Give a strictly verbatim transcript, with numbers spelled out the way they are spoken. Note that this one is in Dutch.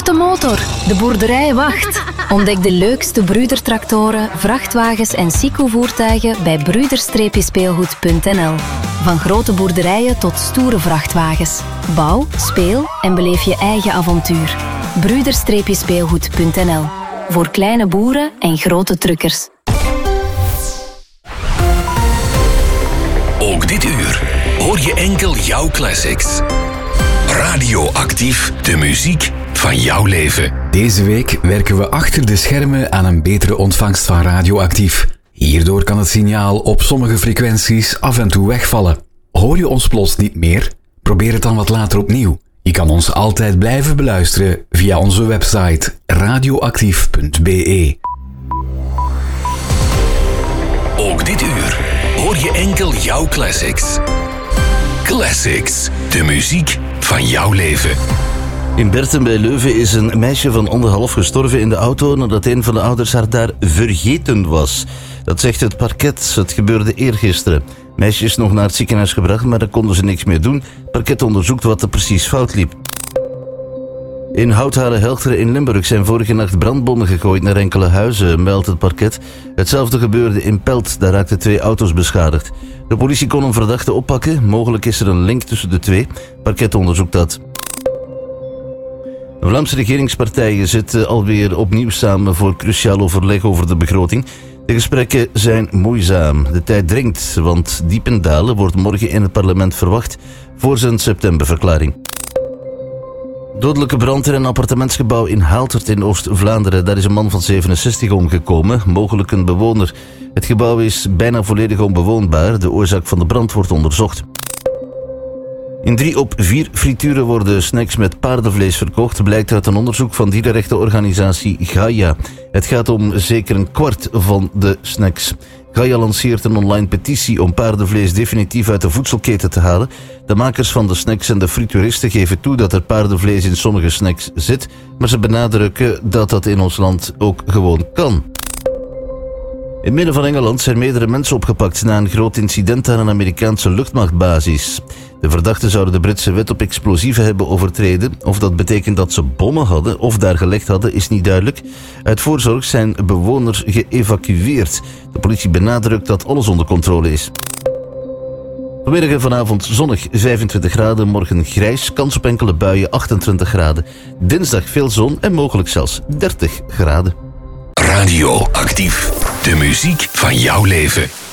de motor. De boerderij wacht. Ontdek de leukste Brüder-tractoren, vrachtwagens en Sico-voertuigen bij brüder speelgoed punt n l. Van grote boerderijen tot stoere vrachtwagens. Bouw, speel en beleef je eigen avontuur. brüder speelgoed punt n l. Voor kleine boeren en grote truckers. Ook dit uur hoor je enkel jouw classics. Radioactief, de muziek van jouw leven. Deze week werken we achter de schermen aan een betere ontvangst van Radioactief. Hierdoor kan het signaal op sommige frequenties af en toe wegvallen. Hoor je ons plots niet meer? Probeer het dan wat later opnieuw. Je kan ons altijd blijven beluisteren via onze website radioactief punt b e. Ook dit uur hoor je enkel jouw classics. Classics, de muziek van jouw leven. In Berten bij Leuven is een meisje van anderhalf gestorven in de auto nadat een van de ouders haar daar vergeten was. Dat zegt het parket. Het gebeurde eergisteren. Het meisje is nog naar het ziekenhuis gebracht, maar daar konden ze niks mee doen. Het parket onderzoekt wat er precies fout liep. In Houthalen-Helchteren in Limburg zijn vorige nacht brandbommen gegooid naar enkele huizen, meldt het parket. Hetzelfde gebeurde in Pelt, daar raakten twee auto's beschadigd. De politie kon een verdachte oppakken. Mogelijk is er een link tussen de twee. Het parket onderzoekt dat. De Vlaamse regeringspartijen zitten alweer opnieuw samen voor cruciaal overleg over de begroting. De gesprekken zijn moeizaam. De tijd dringt, want Diependalen wordt morgen in het parlement verwacht voor zijn septemberverklaring. Dodelijke brand in een appartementsgebouw in Haaltert in Oost-Vlaanderen. Daar is een man van zevenenzestig omgekomen, mogelijk een bewoner. Het gebouw is bijna volledig onbewoonbaar. De oorzaak van de brand wordt onderzocht. In drie op vier frituren worden snacks met paardenvlees verkocht, blijkt uit een onderzoek van dierenrechtenorganisatie Gaia. Het gaat om zeker een kwart van de snacks. Gaia lanceert een online petitie om paardenvlees definitief uit de voedselketen te halen. De makers van de snacks en de frituuristen geven toe dat er paardenvlees in sommige snacks zit, maar ze benadrukken dat dat in ons land ook gewoon kan. In het midden van Engeland zijn meerdere mensen opgepakt na een groot incident aan een Amerikaanse luchtmachtbasis. De verdachten zouden de Britse wet op explosieven hebben overtreden. Of dat betekent dat ze bommen hadden of daar gelegd hadden, is niet duidelijk. Uit voorzorg zijn bewoners geëvacueerd. De politie benadrukt dat alles onder controle is. Vanmiddag en vanavond zonnig vijfentwintig graden, morgen grijs, kans op enkele buien achtentwintig graden. Dinsdag veel zon en mogelijk zelfs dertig graden. Radioactief, de muziek van jouw leven.